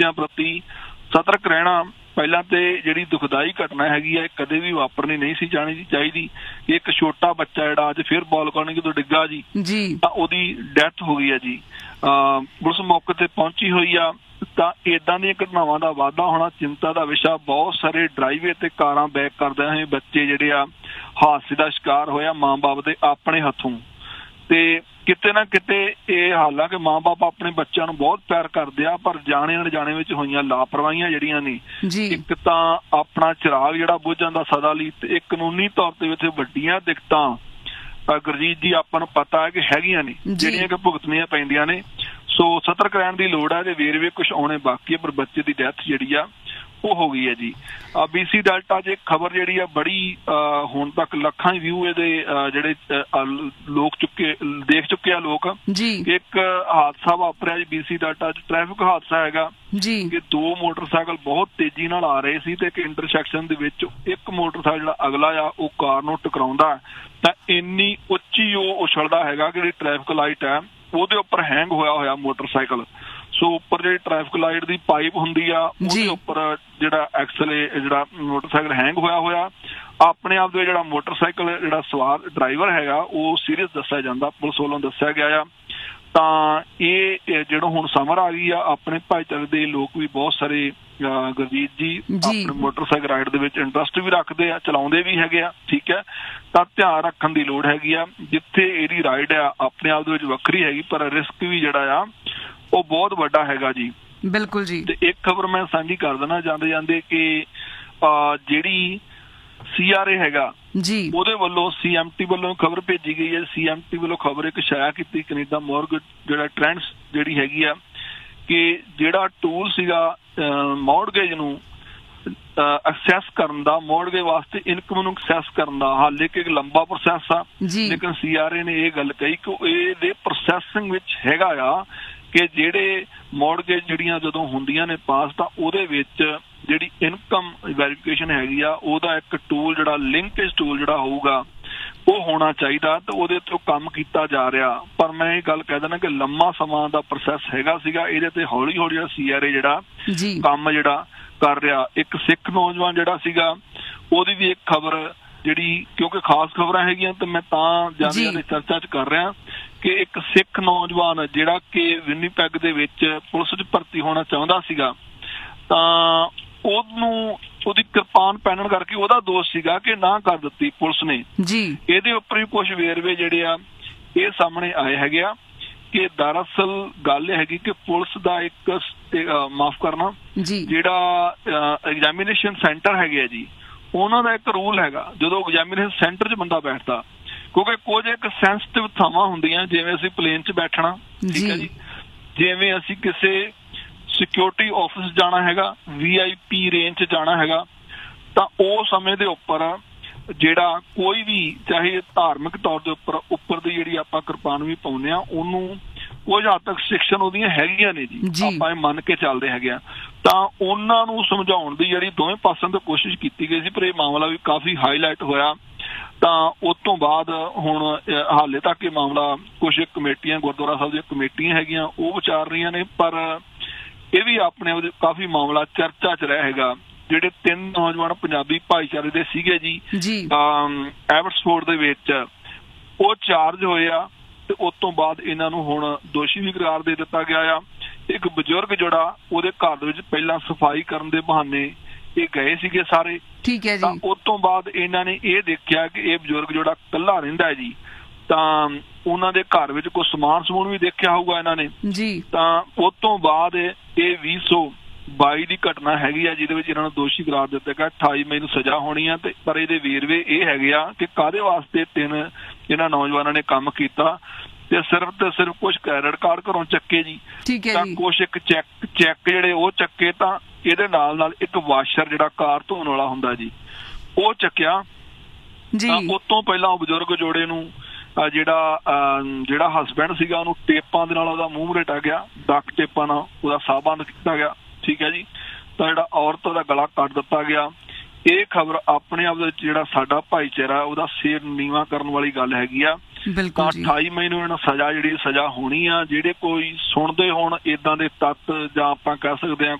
ਬੱਚਿਆਂ ਪ੍ਰਤੀ ਸਤਰਕ ਰਹਿਣਾ। ਪਹਿਲਾਂ ਤੇ ਜਿਹੜੀ ਦੁਖਦਾਈ ਘਟਨਾ ਹੈਗੀ ਆ, ਕਦੇ ਵੀ ਵਾਪਰਨੀ ਨਹੀਂ ਸੀ ਜਾਣੀ ਚਾਹੀਦੀ। ਇੱਕ ਛੋਟਾ ਬੱਚਾ ਜਿਹੜਾ ਅੱਜ ਫਿਰ ਬਾਲਕੋਨੀ ਤੋਂ ਡਿੱਗਾ ਜੀ, ਤਾਂ ਉਹਦੀ ਡੈਥ ਹੋ ਗਈ ਹੈ ਜੀ। ਪੁਲਿਸ ਮੌਕੇ ਤੇ ਪਹੁੰਚੀ ਹੋਈ ਆ। ਤਾਂ ਏਦਾਂ ਦੀਆਂ ਘਟਨਾਵਾਂ ਦਾ ਵਾਧਾ ਹੋਣਾ ਚਿੰਤਾ ਦਾ ਵਿਸ਼ਾ। ਬਹੁਤ ਸਾਰੇ ਡਰਾਈਵੇ ਤੇ ਕਾਰਾਂ ਬੈਕ ਕਰਦੇ ਹੋਏ ਬੱਚੇ ਜਿਹੜੇ ਆ ਹਾਦਸੇ ਦਾ ਸ਼ਿਕਾਰ ਹੋਇਆ ਮਾਂ ਬਾਪ ਦੇ ਆਪਣੇ ਹੱਥੋਂ। ਤੇ ਕਿਤੇ ਨਾ ਕਿਤੇ ਇਹ ਹਾਲਾਂਕਿ ਮਾਂ ਬਾਪ ਆਪਣੇ ਬੱਚਿਆਂ ਨੂੰ ਬਹੁਤ ਪਿਆਰ ਕਰਦੇ ਆ, ਪਰ ਜਾਣੇ ਅਣਜਾਣੇ ਵਿੱਚ ਹੋਈਆਂ ਲਾਪਰਵਾਹੀਆਂ ਜਿਹੜੀਆਂ ਨੇ, ਇੱਕ ਤਾਂ ਆਪਣਾ ਚਿਰਾਗ ਜਿਹੜਾ ਬੁੱਝ ਜਾਂਦਾ ਸਦਾ ਲਈ, ਤੇ ਇੱਕ ਕਾਨੂੰਨੀ ਤੌਰ ਤੇ ਇੱਥੇ ਵੱਡੀਆਂ ਦਿੱਕਤਾਂ ਗੁਰਜੀਤ ਜੀ ਆਪਾਂ ਨੂੰ ਪਤਾ ਹੈ ਕਿ ਹੈਗੀਆਂ ਨੇ, ਜਿਹੜੀਆਂ ਕਿ ਭੁਗਤਣੀਆਂ ਪੈਂਦੀਆਂ ਨੇ। ਸੋ ਸਤਰਕ ਰਹਿਣ ਦੀ ਲੋੜ ਹੈ। ਤੇ ਵੇਰਵੇ ਕੁਛ ਆਉਣੇ ਬਾਕੀ ਹੈ, ਪਰ ਬੱਚੇ ਦੀ ਡੈਥ ਜਿਹੜੀ ਆ ਉਹ ਹੋ ਗਈ ਹੈ ਜੀ। BC ਡੈਲਟਾ 'ਚ ਖਬਰ ਜਿਹੜੀ ਆ ਬੜੀ ਹੁਣ ਤੱਕ ਲੱਖਾਂ ਵਿਊ ਇਹਦੇ ਜਿਹੜੇ ਲੋਕ ਦੇਖ ਚੁੱਕੇ ਆ ਲੋਕ। ਇੱਕ ਹਾਦਸਾ ਵਾਪਰਿਆ ਜੀ BC ਡੈਲਟਾ 'ਚ, ਟ੍ਰੈਫਿਕ ਹਾਦਸਾ ਹੈਗਾ ਕਿ ਦੋ ਮੋਟਰਸਾਈਕਲ ਬਹੁਤ ਤੇਜ਼ੀ ਨਾਲ ਆ ਰਹੇ ਸੀ ਤੇ ਇੱਕ ਇੰਟਰਸੈਕਸ਼ਨ ਦੇ ਵਿੱਚ ਇੱਕ ਮੋਟਰਸਾਈਕਲ ਜਿਹੜਾ ਅਗਲਾ ਆ ਉਹ ਕਾਰ ਨੂੰ ਟਕਰਾਉਂਦਾ, ਤਾਂ ਇੰਨੀ ਉੱਚੀ ਉਹ ਉਛਲਦਾ ਹੈਗਾ ਕਿ ਜਿਹੜੀ ਟ੍ਰੈਫਿਕ ਲਾਈਟ ਹੈ ਉਹਦੇ ਉੱਪਰ ਹੈਂਗ ਹੋਇਆ ਮੋਟਰਸਾਈਕਲ। ਸੋ ਉੱਪਰ ਜਿਹੜੀ ਟ੍ਰੈਫਿਕ ਲਾਈਟ ਦੀ ਪਾਈਪ ਹੁੰਦੀ ਆ ਉਹਦੇ ਉੱਪਰ ਜਿਹੜਾ ਐਕਸਲੇ ਜਿਹੜਾ ਮੋਟਰਸਾਈਕਲ ਹੈਂਗ ਹੋਇਆ ਆਪਣੇ ਆਪ ਦੇ ਜਿਹੜਾ ਮੋਟਰਸਾਈਕਲ ਜਿਹੜਾ ਸਵਾਰ ਡਰਾਈਵਰ ਹੈਗਾ ਉਹ ਸੀਰੀਅਸ ਦੱਸਿਆ ਜਾਂਦਾ, ਪੁਲਿਸ ਵੱਲੋਂ ਦੱਸਿਆ ਗਿਆ ਆ। ਤਾਂ ਇਹ ਜਦੋਂ ਹੁਣ ਸਮਰ ਆ ਗਈ ਆ, ਆਪਣੇ ਭਾਈਚਾਰੇ ਦੇ ਲੋਕ ਵੀ ਬਹੁਤ ਸਾਰੇ ਗੁਰਜੀਤ ਜੀ ਆਪਣੇ ਮੋਟਰਸਾਈਕਲ ਰਾਈਡ ਦੇ ਵਿੱਚ ਇੰਟਰਸਟ ਵੀ ਰੱਖਦੇ ਆ, ਚਲਾਉਂਦੇ ਵੀ ਹੈਗੇ ਆ, ਠੀਕ ਹੈ। ਤਾਂ ਧਿਆਨ ਰੱਖਣ ਦੀ ਲੋੜ ਹੈਗੀ ਆ। ਜਿੱਥੇ ਇਹਦੀ ਰਾਈਡ ਆ ਆਪਣੇ ਆਪ ਦੇ ਵਿੱਚ ਵੱਖਰੀ ਹੈਗੀ, ਪਰ ਰਿਸਕ ਵੀ ਜਿਹੜਾ ਆ ਉਹ ਬਹੁਤ ਵੱਡਾ ਹੈਗਾ ਜੀ। ਬਿਲਕੁਲ ਜੀ। ਤੇ ਇੱਕ ਖਬਰ ਮੈਂ ਸਾਂਝੀ ਕਰ ਦੇਣਾ ਜਾਂਦੇ ਕਿ ਜਿਹੜੀ CRA ਹੈਗਾ ਉਹਦੇ ਵੱਲੋਂ CMT ਵੱਲੋਂ ਖਬਰ ਭੇਜੀ ਗਈ ਹੈ। CMT ਵੱਲੋਂ ਖਬਰ ਇੱਕ ਸ਼ਾਇਆ ਕੀਤੀ, ਕੈਨੇਡਾ ਮੌਰਗੇਜ ਜਿਹੜਾ ਟ੍ਰੈਂਡਸ ਜਿਹੜੀ ਹੈਗੀ ਆ, ਕਿ ਜਿਹੜਾ ਟੂਲ ਸੀਗਾ ਮੌਰਗੇਜ ਨੂੰ ਐਕਸੈਸ ਕਰਨ ਦਾ, ਮੌਰਗੇਜ ਵਾਸਤੇ ਇਨਕਮ ਨੂੰ ਐਕਸੈਸ ਕਰਨ ਦਾ, ਹਾਲੇ ਕਿ ਇੱਕ ਲੰਬਾ ਪ੍ਰੋਸੈਸ ਆ, ਲੇਕਿਨ CRA ਨੇ ਇਹ ਗੱਲ ਕਹੀ ਕਿ ਇਹਦੇ ਪ੍ਰੋਸੈਸਿੰਗ ਵਿੱਚ ਹੈਗਾ ਆ ਕਿ ਜਿਹੜੇ ਮੌਰਗੇਜ ਜਿਹੜੀਆਂ ਜਦੋਂ ਹੁੰਦੀਆਂ ਨੇ ਪਾਸ, ਤਾਂ ਉਹਦੇ ਵਿੱਚ ਜਿਹੜੀ ਇਨਕਮ ਵੈਰੀਫਿਕੇਸ਼ਨ ਹੈਗੀ ਆ ਉਹਦਾ ਇੱਕ ਟੂਲ ਜਿਹੜਾ ਲਿੰਕੇਜ ਟੂਲ ਜਿਹੜਾ ਹੋਊਗਾ ਉਹ ਹੋਣਾ ਚਾਹੀਦਾ, ਤੇ ਉਹਦੇ ਤੋਂ ਕੰਮ ਕੀਤਾ ਜਾ ਰਿਹਾ। ਪਰ ਮੈਂ ਇਹ ਗੱਲ ਕਹਿ ਦਿੰਦਾ ਕਿ ਲੰਮਾ ਸਮਾਂ ਦਾ ਪ੍ਰੋਸੈਸ ਹੈਗਾ ਸੀਗਾ, ਇਹਦੇ ਤੇ ਹੌਲੀ ਹੌਲੀ CRA ਜਿਹੜਾ ਕੰਮ ਜਿਹੜਾ ਕਰ ਰਿਹਾ। ਇੱਕ ਸਿੱਖ ਨੌਜਵਾਨ ਜਿਹੜਾ ਸੀਗਾ ਉਹਦੀ ਵੀ ਇੱਕ ਖਬਰ ਜਿਹੜੀ, ਕਿਉਂਕਿ ਖਾਸ ਖਬਰਾਂ ਹੈਗੀਆਂ ਤੇ ਮੈਂ ਤਾਂ ਜਾਂਦੇ ਚਰਚਾ 'ਚ ਕਰ ਰਿਹਾ ਕਿ ਇੱਕ ਸਿੱਖ ਨੌਜਵਾਨ ਜਿਹੜਾ ਕਿ ਵਿਨੀਪੈਗ ਦੇ ਵਿੱਚ ਪੁਲਿਸ 'ਚ ਭਰਤੀ ਹੋਣਾ ਚਾਹੁੰਦਾ ਸੀਗਾ, ਤਾਂ ਉਹਨੂੰ ਉਹਦੀ ਕਿਰਪਾਨ ਪਹਿਨਣ ਕਰਕੇ ਉਹਦਾ ਦੋਸ਼ ਸੀਗਾ ਕਿ ਨਾ ਕਰ ਦਿੱਤੀ ਪੁਲਿਸ ਨੇ। ਇਹਦੇ ਉੱਪਰ ਵੀ ਕੁਛ ਵੇਰਵੇ ਜਿਹੜੇ ਆ ਇਹ ਸਾਹਮਣੇ ਆਏ ਹੈਗੇ ਆ ਕਿ ਦਰਅਸਲ ਗੱਲ ਇਹ ਹੈਗੀ ਕਿ ਪੁਲਿਸ ਦਾ ਇੱਕ ਮਾਫ ਕਰਨਾ ਜਿਹੜਾ ਐਗਜ਼ਾਮੀਨੇਸ਼ਨ ਸੈਂਟਰ ਹੈਗੇ ਆ ਜੀ, ਉਹਨਾਂ ਦਾ ਇੱਕ ਰੂਲ ਹੈਗਾ ਜਦੋਂ ਐਗਜ਼ਾਮੀਨੇਸ਼ਨ ਸੈਂਟਰ 'ਚ ਬੰਦਾ ਬੈਠਦਾ, ਕਿਉਂਕਿ ਕੁਝ ਇੱਕ ਸੈਂਸਿਟਿਵ ਥਾਵਾਂ ਹੁੰਦੀਆਂ, ਜਿਵੇਂ ਅਸੀਂ ਪਲੇਨ 'ਚ ਬੈਠਣਾ, ਠੀਕ ਹੈ ਜੀ, ਜਿਵੇਂ ਅਸੀਂ ਕਿਸੇ ਸਿਕਿਉਰਿਟੀ ਆਫਿਸ ਜਾਣਾ ਹੈਗਾ, VIP ਰੇਂਜ 'ਚ ਜਾਣਾ ਹੈਗਾ, ਤਾਂ ਉਹ ਸਮੇਂ ਦੇ ਉੱਪਰ ਜਿਹੜਾ ਕੋਈ ਵੀ ਚਾਹੇ ਧਾਰਮਿਕ ਤੌਰ ਦੇ ਉੱਪਰ ਦੀ ਜਿਹੜੀ ਆਪਾਂ ਕਿਰਪਾਨ ਵੀ ਪਾਉਂਦੇ ਆ, ਉਹਨੂੰ ਕੁਝ ਹੱਦ ਤੱਕ ਸਿਕਸ਼ਨ ਉਹਦੀਆਂ ਹੈਗੀਆਂ ਨੇ ਜੀ, ਆਪਾਂ ਇਹ ਮੰਨ ਕੇ ਚੱਲਦੇ ਹੈਗੇ ਆ। ਤਾਂ ਉਹਨਾਂ ਨੂੰ ਸਮਝਾਉਣ ਦੀ ਜਿਹੜੀ ਦੋਵੇਂ ਪਾਸਿਆਂ ਤੋਂ ਕੋਸ਼ਿਸ਼ ਕੀਤੀ ਗਈ ਸੀ, ਪਰ ਇਹ ਮਾਮਲਾ ਵੀ ਕਾਫੀ ਹਾਈਲਾਈਟ ਹੋਇਆ। ਤਾਂ ਉਸ ਤੋਂ ਬਾਅਦ ਹੁਣ ਹਾਲੇ ਤੱਕ ਇਹ ਮਾਮਲਾ ਕੁਛ ਕਮੇਟੀਆਂ, ਗੁਰਦੁਆਰਾ ਸਾਹਿਬ ਦੀਆਂ ਕਮੇਟੀਆਂ ਹੈਗੀਆਂ ਉਹ ਵਿਚਾਰ ਰਹੀਆਂ ਨੇ, ਪਰ ਇਹ ਵੀ ਆਪਣੇ ਕਾਫੀ ਮਾਮਲਾ ਚਰਚਾ 'ਚ ਰਿਹਾ ਹੈਗਾ। ਜਿਹੜੇ 3 ਨੌਜਵਾਨ ਪੰਜਾਬੀ ਭਾਈਚਾਰੇ ਦੇ ਸੀਗੇ ਜੀ ਐਬਟਸਫੋਰਡ ਦੇ ਵਿੱਚ, ਉਹ ਚਾਰਜ ਹੋਏ ਆ ਤੇ ਉਸ ਤੋਂ ਬਾਅਦ ਇਹਨਾਂ ਨੂੰ ਹੁਣ ਦੋਸ਼ੀ ਵੀ ਕਰਾਰ ਦੇ ਦਿੱਤਾ ਗਿਆ ਆ। ਇੱਕ ਬਜ਼ੁਰਗ ਜਿਹੜਾ ਉਹਦੇ ਘਰ ਦੇ ਵਿੱਚ ਪਹਿਲਾਂ ਸਫਾਈ ਕਰਨ ਦੇ ਬਹਾਨੇ ਇਹ ਗਏ ਸੀਗੇ ਸਾਰੇ, ਠੀਕ ਹੈ ਜੀ। ਤਾਂ ਉਸ ਤੋਂ ਬਾਅਦ ਇਹਨਾਂ ਨੇ ਇਹ ਦੇਖਿਆ ਕਿ ਇਹ ਬਜ਼ੁਰਗ ਜਿਹੜਾ ਇਕੱਲਾ ਰਹਿੰਦਾ ਹੈ ਜੀ, ਤਾਂ ਉਹਨਾਂ ਦੇ ਘਰ ਵਿੱਚ ਕੋਈ ਸਮਾਨ ਵੀ ਦੇਖਿਆ ਹੋਊਗਾ ਇਹਨਾਂ ਨੇ ਜੀ। ਤਾਂ ਉਸ ਤੋਂ ਬਾਅਦ ਇਹ 2022 ਦੀ ਘਟਨਾ ਹੈਗੀ ਆ ਜਿਹਦੇ ਵਿੱਚ ਇਹਨਾਂ ਨੂੰ ਦੋਸ਼ੀ ਕਰਾਰ ਦਿੱਤਾ ਗਿਆ। 28 ਮਈ ਨੂੰ ਸਜ਼ਾ ਹੋਣੀ ਆ, ਤੇ ਪਰ ਇਹਦੇ ਵੇਰਵੇ ਇਹ ਹੈਗੇ ਆ ਕਿ ਕਾਹਦੇ ਵਾਸਤੇ 3 ਇਹਨਾਂ ਨੌਜਵਾਨਾਂ ਨੇ ਕੰਮ ਕੀਤਾ, ਤੇ ਸਿਰਫ ਕੁਛ ਕ੍ਰੈਡਿਟ ਕਾਰਡ ਘਰੋਂ ਚੱਕੇ ਜੀ, ਤਾਂ ਕੁਛ ਇੱਕ ਚੈੱਕ ਜਿਹੜੇ ਉਹ ਚੱਕੇ, ਤਾਂ ਇਹਦੇ ਨਾਲ ਇੱਕ ਵਾਸ਼ਰ ਜਿਹੜਾ ਕਾਰ ਧੋਣ ਵਾਲਾ ਹੁੰਦਾ ਜੀ ਉਹ ਚੱਕਿਆ। ਤਾਂ ਉਸ ਤੋਂ ਪਹਿਲਾਂ ਉਹ ਬਜ਼ੁਰਗ ਜੋੜੇ ਨੂੰ ਜਿਹੜਾ ਹਸਬੈਂਡ ਸੀਗਾ ਉਹਨੂੰ ਟੇਪਾਂ ਦੇ ਨਾਲ ਉਹਦਾ ਮੂੰਹ ਰੇਟਾ ਗਿਆ, ਡੱਕ ਟੇਪਾਂ ਨਾਲ ਉਹਦਾ ਸਾਹ ਬੰਦ ਕੀਤਾ ਗਿਆ, ਠੀਕ ਹੈ ਜੀ। ਤਾਂ ਜਿਹੜਾ ਔਰਤ ਦਾ ਗਲਾ ਕੱਟ ਦਿੱਤਾ ਗਿਆ। ਇਹ ਖਬਰ ਆਪਣੇ ਆਪ ਦੇ ਵਿੱਚ ਜਿਹੜਾ ਸਾਡਾ ਭਾਈਚਾਰਾ ਉਹਦਾ ਸਿਰ ਨੀਵਾਂ ਕਰਨ ਵਾਲੀ ਗੱਲ ਹੈਗੀ ਆ। ਤਾਂ 28 ਮਈ ਨੂੰ ਇਹਨਾਂ ਸਜ਼ਾ ਹੋਣੀ ਆ। ਜਿਹੜੇ ਕੋਈ ਸੁਣਦੇ ਹੋਣ ਏਦਾਂ ਦੇ ਤੱਤ, ਜਾਂ ਆਪਾਂ ਕਹਿ ਸਕਦੇ ਹਾਂ